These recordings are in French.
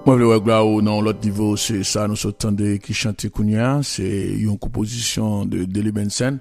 Moi, le gloire dans l'autre niveau, c'est ça, nous sommes de qui chante Kounia, c'est une composition de Deli Benson,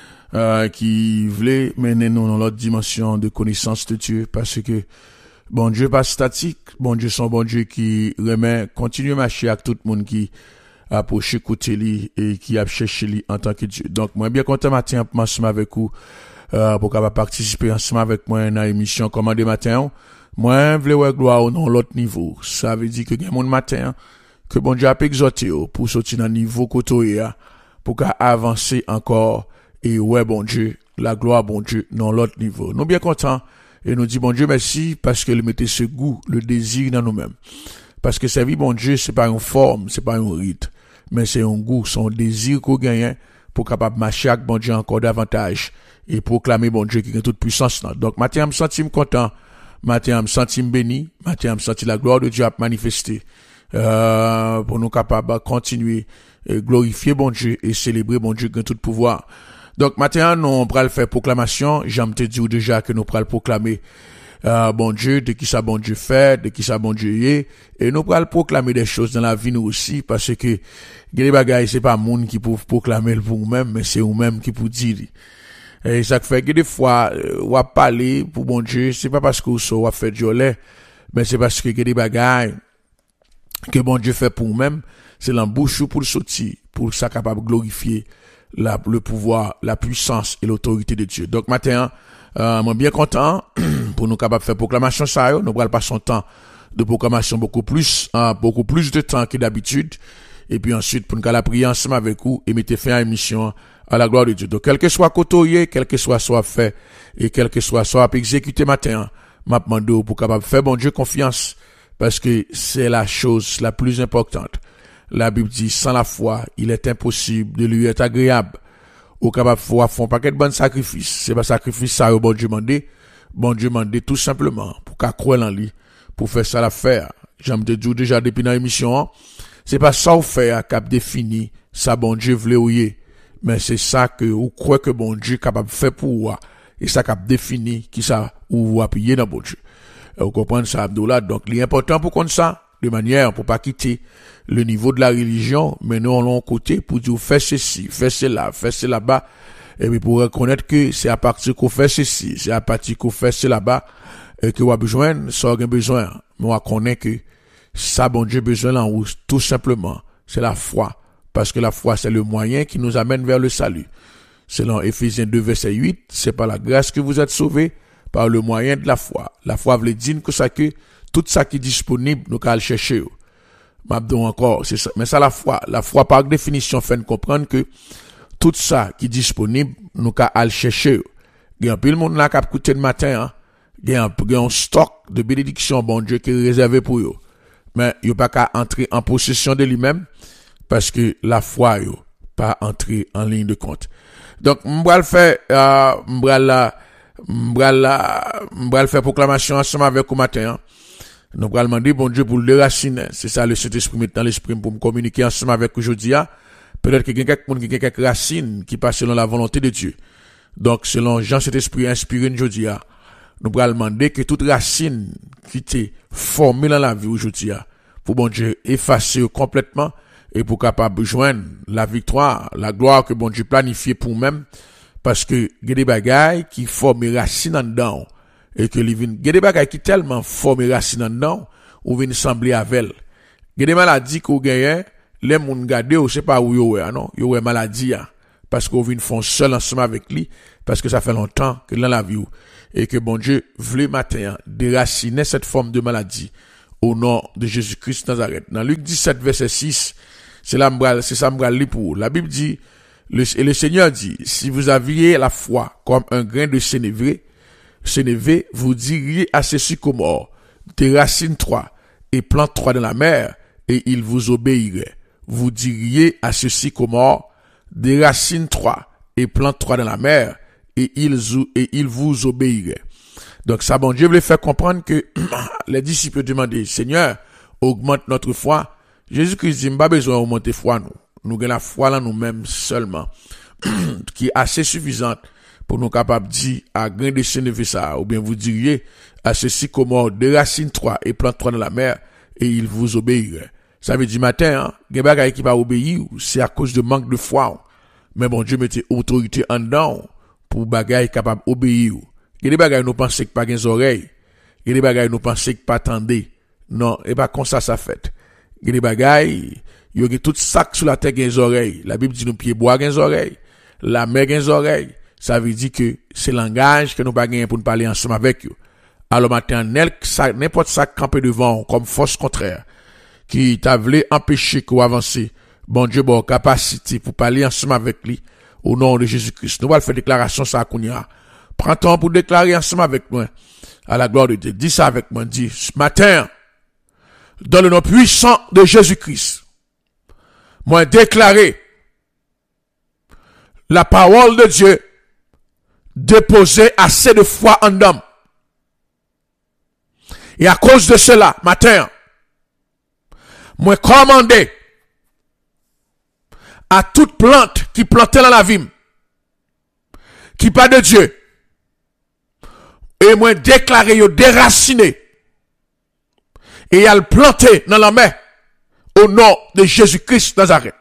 qui voulait mener nous dans l'autre dimension de connaissance de Dieu, parce que, bon Dieu pas statique, bon Dieu son bon Dieu qui remet, continue à marcher avec tout le monde qui approche côté lui et qui a cherché lui en tant que Dieu. Donc, moi, bien content matin, ensemble avec vous, pour capable participer ensemble avec moi dans l'émission Commandé matin. Moi, je veux gloire dans l'autre niveau. Ça veut dire que mon matin, que bon Dieu a exhorté pour sortir dans le niveau côté, pour qu'à avancer encore, et ouais, bon Dieu, la gloire, bon Dieu, dans l'autre niveau. Nous bien contents, et nous dit bon Dieu merci, parce que le mettez ce goût, le désir dans nous-mêmes. Parce que servir bon Dieu, c'est pas une forme, c'est pas un rite, mais c'est un goût, son désir qu'on gagne, pour capable marcher avec bon Dieu encore davantage, et proclamer bon Dieu qui a toute puissance là. Donc, matin, je me sens content. Matin, me senti béni. Matin, me senti la gloire de Dieu à manifester. Pour nous capables de continuer glorifier bon Dieu et célébrer bon Dieu qui a tout pouvoir. Donc, matin, nous, on le faire proclamation. J'aime te dire déjà que nous le proclamer, bon Dieu, de qui ça bon Dieu fait, de qui ça bon Dieu est. Et nous le proclamer des choses dans la vie nous aussi, parce que, les bagailles, c'est pas monde qui peut proclamer pour nous-mêmes, mais c'est nous-mêmes qui peut dire. Et ça fait que des fois, on va parler pour bon Dieu, c'est pas parce que on va faire jolet, mais c'est parce que des bagailles que bon Dieu fait pour nous-mêmes, c'est l'embouche pour le sortir, pour ça capable de glorifier le pouvoir, la puissance et l'autorité de Dieu. Donc, matin, moi bien content pour nous capables de faire proclamation ça, nous prenons pas son temps de proclamation beaucoup plus de temps que d'habitude. Et puis ensuite, pour nous la prier ensemble avec vous et mettre fin à l'émission à la gloire de Dieu. Donc, quel que soit côtoyé, quel que soit fait, et quel que soit exécuté matin, m'a demandé pour capable faire bon Dieu confiance, parce que c'est la chose la plus importante. La Bible dit, sans la foi, il est impossible de lui être agréable. Au capable foi, font pas quel bon sacrifice. C'est pas sacrifice ça, bon Dieu mandé. Bon Dieu mandé tout simplement, pour qu'à croire en lui, pour faire ça l'affaire. J'aime te dire déjà depuis dans l'émission, c'est pas ça ou faire cap défini, ça bon Dieu voulait ouiller. Mais c'est ça que vous croyez que bon Dieu capable de faire pour vous. Et ça cap défini qui ça ou vous appuyez dans bon Dieu. Vous comprenez ça, Abdullah. Donc, l'important pour qu'on ça, de manière pour pas quitter le niveau de la religion, mais nous, on l'a côté pour dire, fais ceci, fais cela, fais cela bas. Et puis, pour reconnaître que c'est à partir qu'on fait ceci, c'est à partir qu'on fait cela bas, et que vous avez besoin, ça a besoin. Mais on connaît que ça, bon Dieu, besoin là, ou tout simplement, c'est la foi. Parce que la foi, c'est le moyen qui nous amène vers le salut. Selon Éphésiens 2, verset 8, c'est par la grâce que vous êtes sauvés, par le moyen de la foi. La foi veut dire que ça que tout ça qui est disponible, nous allons le chercher. M'abdou encore, c'est ça. Mais ça, la foi par définition fait nous comprendre que tout ça qui est disponible, nous allons le chercher. Il y a un peu le monde là qui a écouté le matin, hein. Il y a un stock de bénédictions, bon Dieu, qui est réservé pour eux. Mais il n'y a pas qu'à entrer en possession de lui-même, parce que la foi yo pas entrer en ligne de compte. Donc m'bral faire proclamation ensemble avec au matin. Hein. Nous allons demander bon Dieu pour le déraciner. C'est ça le Saint-Esprit met dans l'esprit pour me communiquer ensemble avec aujourd'hui. Peut-être que quelques racines qui passent selon la volonté de Dieu. Donc selon Jean cet esprit inspiré aujourd'hui, nous allons demander que toute racine qui était formée dans la vie aujourd'hui pour bon Dieu effacer complètement. Et pour capable joindre la victoire, la gloire que bon Dieu planifié pour nous-mêmes, parce que il y a des bagailles qui forment racines en dedans, et que il y a des bagailles qui tellement forment racines en dedans, ou viennent sembler avec elle. Il y a des maladies qu'on gagne, les moun gade ou c'est pas où yo non, yo maladie parce qu'on vient font seul ensemble avec lui, parce que ça fait longtemps que dans la vie et que bon Dieu voulait matin déraciner cette forme de maladie au nom de Jésus-Christ Nazareth. Dans Luc 17 verset 6, c'est ça m'bral li pour. La Bible dit, le Seigneur dit, si vous aviez la foi comme un grain de sénévé, vous diriez à ces sycomores, déracine-toi et plante-toi dans la mer, et il vous obéirait. Vous diriez à ce sycomore, déracine-toi et plante-toi dans la mer, et il vous obéirait. Donc ça, bon Dieu voulait faire comprendre que les disciples demandaient, Seigneur, augmente notre foi. Jésus-Christ dit, pas besoin d'augmenter foi nous. Nous avons la foi là nous-mêmes seulement, qui est assez suffisante pour nous capables de dire à grain de sénévé ça, ou bien vous diriez à ce sycomore, déracine-toi et plante-toi dans la mer, et il vous obéirait. Ça veut dire matin, hein, gen bagay qui pas obéir, c'est à cause de manque de foi. Mais bon Dieu mettait autorité en dedans pour bagay capable obéir. Gen des bagay nous pensons que pas gen oreilles. Gen des bagay nous pensons que pas tendez. Non, et pas comme ça fait. Gen des bagay, yo gen tout sac sur la terre gen oreilles. La Bible dit nous pieds bois gen oreilles, la mer gen oreilles. Ça veut dire que c'est langage que nous pas gagner pour nous parler ensemble avec eux. Alors maintenant, n'importe ça campé devant comme force contraire qui t'a voulu empêcher qu'on avance. Bon Dieu, bon capacité pour parler ensemble avec lui au nom de Jésus-Christ. Nous allons faire déclaration ça Kounia. Prends temps pour déclarer ensemble avec moi à la gloire de Dieu. Dis ça avec moi. Dis ce matin, dans le nom puissant de Jésus-Christ, moi déclarer la parole de Dieu déposée assez de foi en homme. Et à cause de cela, matin, moi commandé à toute plante qui plantait dans la vie, qui pas de Dieu, et moi déclaré yo déraciné, et elle planté dans la main, au nom de Jésus-Christ Nazareth.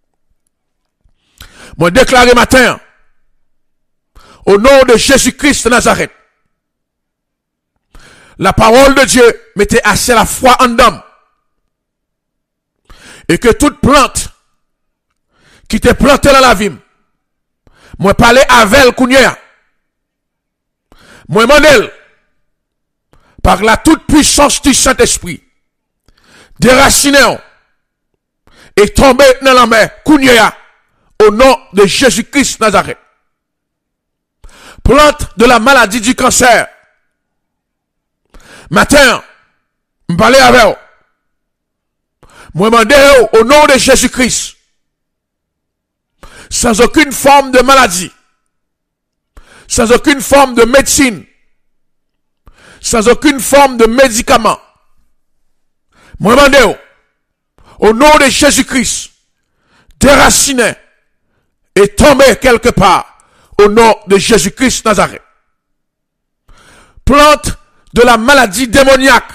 Moi déclaré matin, au nom de Jésus-Christ Nazareth, la parole de Dieu mettait assez la foi en homme. Et que toute plante qui était plantée dans la vie, moi parler avec elle, Kounia. Moi mandel, par la toute puissance du Saint-Esprit, déraciner et tomber dans la mer, Kounia, au nom de Jésus-Christ Nazareth. Plante de la maladie du cancer. Matin, me parler avec vous. Moi demander au nom de Jésus-Christ, sans aucune forme de maladie, sans aucune forme de médecine, sans aucune forme de médicament. Moi demander au nom de Jésus-Christ, déraciner et tomber quelque part au nom de Jésus-Christ Nazareth. Plante de la maladie démoniaque.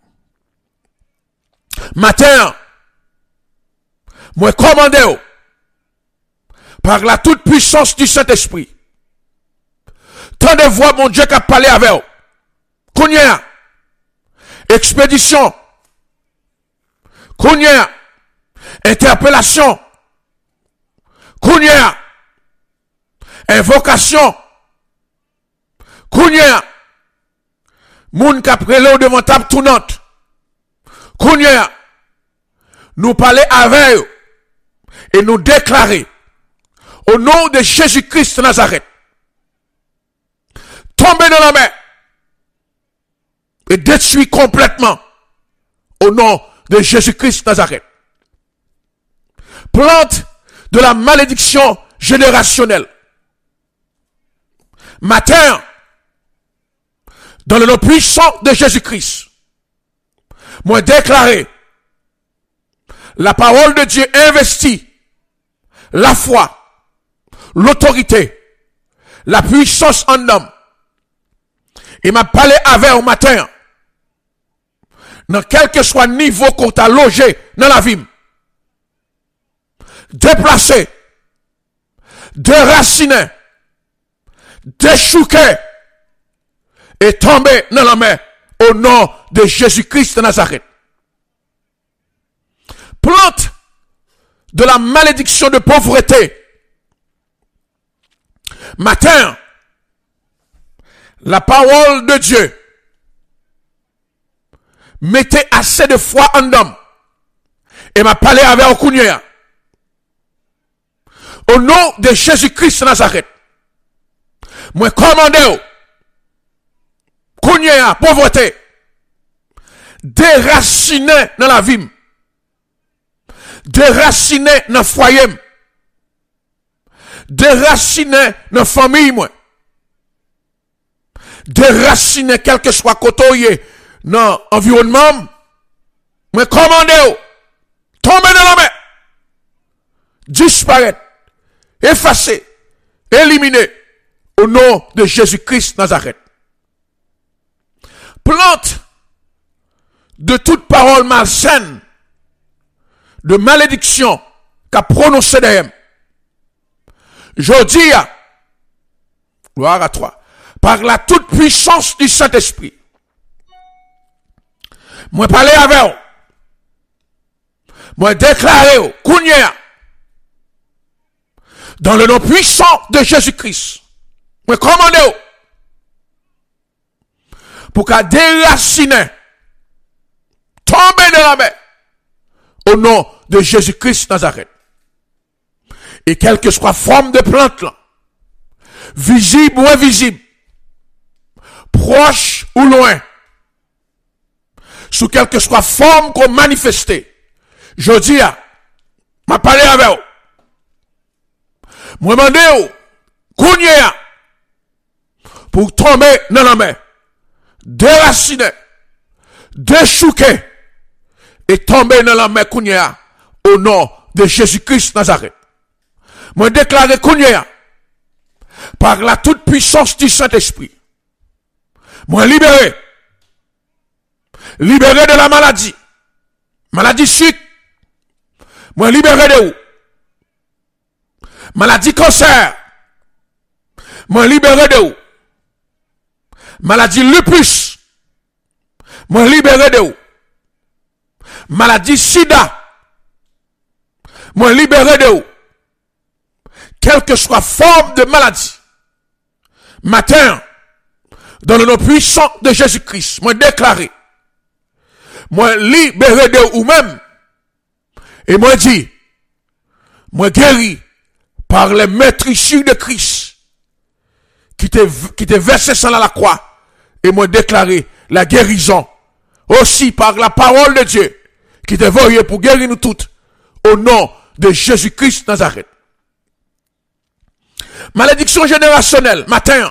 Matin, moi commandé par la toute puissance du Saint-Esprit. Tant de voix mon Dieu qui a parlé avec vous. Kounia, expédition. Kounia, interpellation. Kounia, invocation. Kounia, moun kap rele ou devant table tournante. Kounia, nous parler avec eux et nous déclarer au nom de Jésus-Christ Nazareth, tomber dans la mer et détruire complètement au nom de Jésus-Christ Nazareth. Plante de la malédiction générationnelle. Matin, dans le nom puissant de Jésus-Christ, moi déclarer la parole de Dieu investit la foi, l'autorité, la puissance en homme. Et m'a parlé avec au matin, dans quel que soit niveau qu'on t'a logé dans la vie, déplacé, déraciné, déchouqué, et tomber dans la mer au nom de Jésus-Christ de Nazareth. Plante de la malédiction de pauvreté. Matin, la parole de Dieu mettez assez de foi en homme et m'a parlé avec Okounia. Au nom de Jésus-Christ de Nazareth, moi commandez Kounia, pauvreté, déraciné dans la vie, déraciné dans le foyer, déraciné dans la famille, moi, déraciné quel que soit côté dans l'environnement, moi commandez, tomber dans la mer, disparaître, effacer, éliminer, au nom de Jésus-Christ Nazareth. Plante de toute part parole malsaine, de malédiction qu'a prononcé d'elle. Je dis, gloire à toi, par la toute puissance du Saint-Esprit, moi parler avec vous, moi déclarer vous, Kounia, dans le nom puissant de Jésus-Christ, moi commandez vous, pour qu'à déraciner, tomber dans la mer, au nom de Jésus-Christ Nazareth. Et quelle que soit forme de plante là, visible ou invisible, proche ou loin, sous quelle que soit forme qu'on manifeste, je dis m'a parlé avec vous. Moi demandé vous, Kounia, pour tomber dans la mer, déraciner, déchouquer, et tomber dans la mer Kounia, au nom de Jésus-Christ Nazareth. Moi déclaré Kounia, par la toute puissance du Saint-Esprit, moi libéré de la maladie, maladie sucre, moi libéré de où? Maladie cancer, moi libéré de où? Maladie lupus, moi libéré de où? Maladie sida, moi libéré de où? Quelle que soit forme de maladie, matin, dans le nom puissant de Jésus-Christ, moi déclaré, moi libéré de ou même, et moi dit, moi guéri par les maîtrises de Christ, qui t'est versé sur la croix, et moi déclaré la guérison, aussi par la parole de Dieu, qui t'est voyé pour guérir nous toutes, au nom de Jésus-Christ Nazareth. Malédiction générationnelle, matin,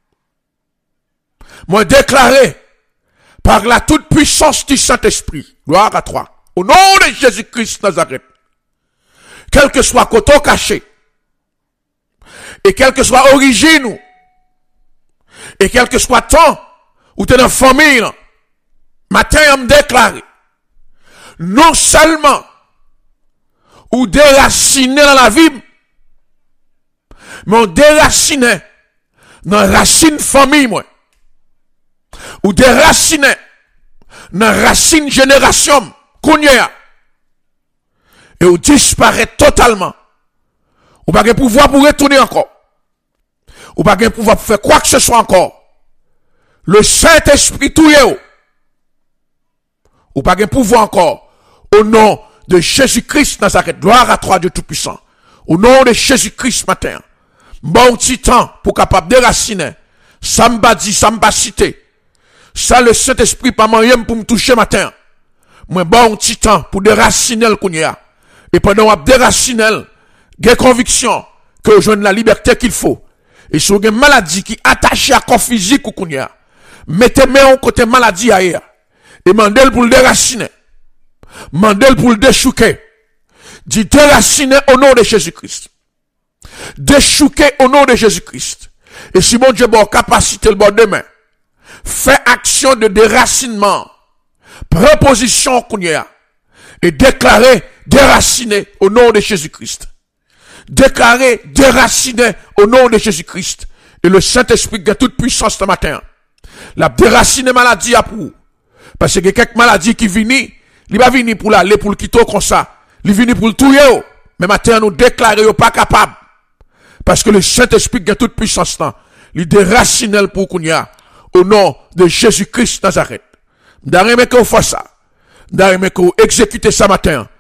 moi déclaré par la toute puissance du Saint-Esprit, gloire à toi, au nom de Jésus-Christ Nazareth, quel que soit coton caché, et quelle que soit origine, et quel que soit temps, où tu es dans la famille, matin, on me déclaré, non seulement, ou déraciné dans la vie, mais on déraciné dans la racine famille, moi. Ou déraciné dans la racine génération, kounya. Et ou disparaît totalement. Ou pas de pouvoir pour retourner encore. Ou pas de pouvoir pour faire quoi que ce soit encore. Le Saint-Esprit touye. Ou pas de pouvoir encore. Au nom de Jésus-Christ Nazareth. Gloire à toi, Dieu Tout-Puissant. Au nom de Jésus-Christ matin. Bon petit temps pour capable déraciner. Ça m'a dit, ça m'a cité. Ça, le Saint-Esprit, pas moyen pour me toucher matin. Moi, bon petit temps pour déraciner le kounia. Et pendant qu'on déraciner, j'ai conviction que je donne la liberté qu'il faut. Et si vous avez une maladie qui est attachée à corps physique ou kounia, mettez-moi côté maladie ailleurs. Et mandez-le pour le déraciner. Mandez-le pour le déchouquer. Dit déraciner au nom de Jésus-Christ. Déchouquer au nom de Jésus-Christ. Et si mon Dieu bon capacité le bon demain, fait action de déracinement, proposition kounia, et déclarer déraciner au nom de Jésus-Christ. Déclarer déraciner au nom de Jésus-Christ. Et le Saint-Esprit qui a toute puissance ce matin. La déraciner maladie à pour. Parce que quelques maladies qui viennent, il va venir pour l'aller pour le quitter comme ça. Il vient pour le touyer. Mais matin nous déclarer pas capable. Parce que le Saint-Esprit qui a toute puissance là, il déracine pour kounia. Au nom de Jésus-Christ Nazareth. D'arrêter que vous fassiez ça. D'arrêter que vous exécutez ça matin.